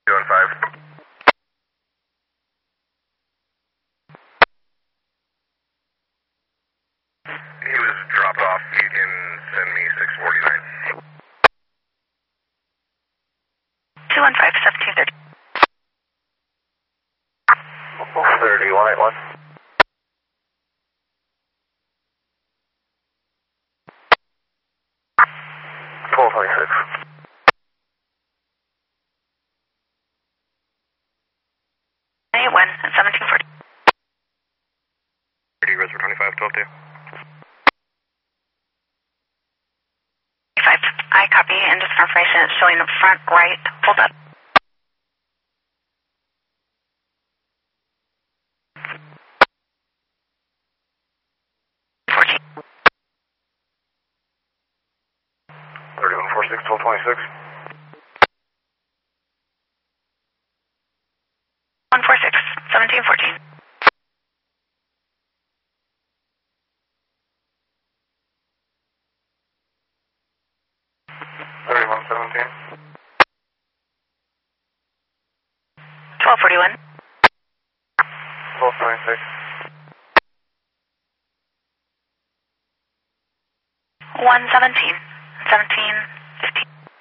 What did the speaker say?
Doing 5. He was dropped off. You can send me 649. 215, 1730. 3181. 1226. 81, 1740. 30, Reservoir 25, 12 2. 5. I copy, and just confirmation it's showing the front right, pulled up. Fourteen. 3146, 1226. 146, 1714. 3117. 1241. 1226. 117, 17.